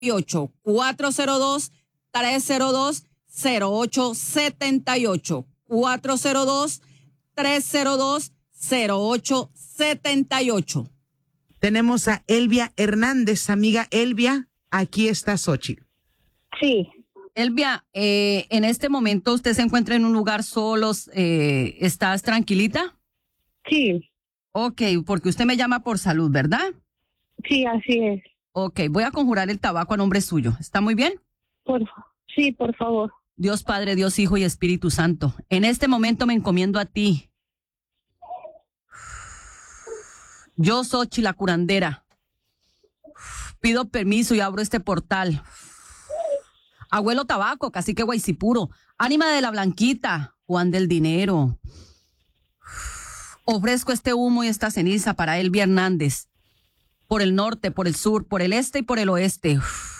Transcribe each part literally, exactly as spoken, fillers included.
ocho, cuatro cero dos, tres cero dos, cero ocho siete ocho, cuatro cero dos, tres cero dos, cero ocho siete ocho. Tenemos a Elvia Hernández, amiga Elvia, aquí está Xochitl. Sí. Elvia, eh, en este momento usted se encuentra en un lugar solos, eh, ¿estás tranquilita? Sí. Ok, porque usted me llama por salud, ¿verdad? Sí, así es. Ok, voy a conjurar el tabaco a nombre suyo. ¿Está muy bien? Por, sí, por favor. Dios Padre, Dios Hijo y Espíritu Santo, en este momento me encomiendo a ti. Yo, Xochitl, la curandera, pido permiso y abro este portal. Abuelo Tabaco, Cacique Guaycipuro, Ánima de la Blanquita, Juan del Dinero. Ofrezco este humo y esta ceniza para Elvia Hernández, por el norte, por el sur, por el este y por el oeste.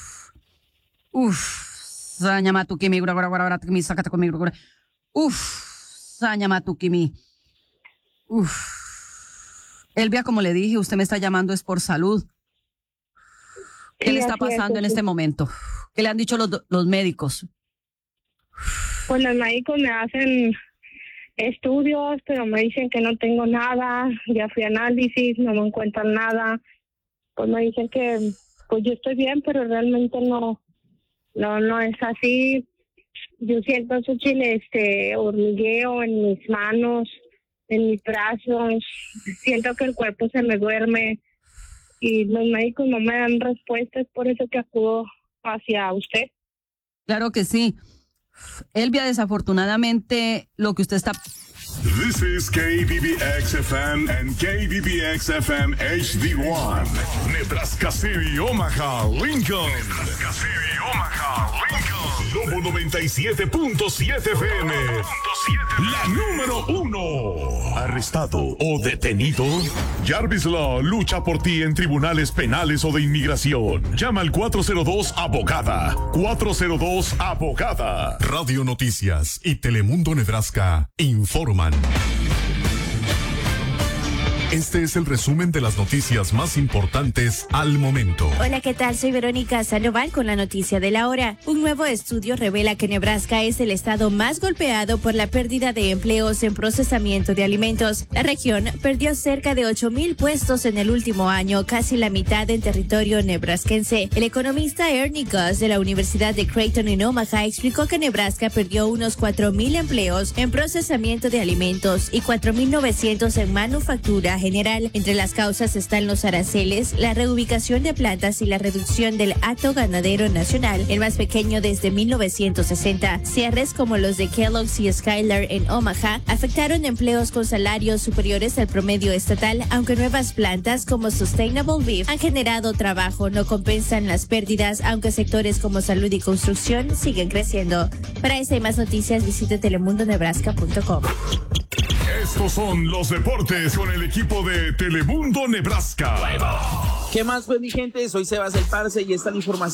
Uf, Sañamatukimi, Guraguaraguaratukimi, sácate conmigo. Uf, Sañamatukimi. Uf. Elvia, como le dije, usted me está llamando es por salud. ¿Qué Sí, le está así es, pasando en sí. este momento? ¿Qué le han dicho los, do- los médicos? Pues los médicos me hacen estudios, pero me dicen que no tengo nada. Ya fui a análisis, no me encuentran nada. Pues me dicen que pues yo estoy bien, pero realmente no, no, no es así. Yo siento, Xochitl, este hormigueo en mis manos, en mis brazos. Siento que el cuerpo se me duerme y los médicos no me dan respuestas, por eso que acudo hacia usted. Claro que sí. Elvia, desafortunadamente, lo que usted está... This is K B B X F M and K B B X F M H D one. Nebraska City, Omaha, Lincoln. Nebraska City, Omaha, Lincoln. Lobo noventa y siete punto siete F M. La número uno. Arrestado o detenido. Jarvis Law lucha por ti en tribunales penales o de inmigración. Llama al cuatro cero dos abogada. cuatro cero dos abogada. Radio Noticias y Telemundo Nebraska informan. Este es el resumen de las noticias más importantes al momento. Hola, ¿qué tal? Soy Verónica Sandoval con la noticia de la hora. Un nuevo estudio revela que Nebraska es el estado más golpeado por la pérdida de empleos en procesamiento de alimentos. La región perdió cerca de ocho mil puestos en el último año, casi la mitad en territorio nebrasquense. El economista Ernie Gus de la Universidad de Creighton en Omaha explicó que Nebraska perdió unos cuatro mil empleos en procesamiento de alimentos y cuatro mil novecientos en manufactura general. Entre las causas están los aranceles, la reubicación de plantas y la reducción del hato ganadero nacional, el más pequeño desde mil novecientos sesenta. Cierres como los de Kellogg's y Skylar en Omaha afectaron empleos con salarios superiores al promedio estatal, aunque nuevas plantas como Sustainable Beef han generado trabajo, no compensan las pérdidas, aunque sectores como salud y construcción siguen creciendo. Para esta y más noticias visite telemundo nebraska punto com. Estos son los deportes con el equipo de Telemundo Nebraska. ¿Qué más, pues, mi gente? Soy Sebas El Parce y esta es la información.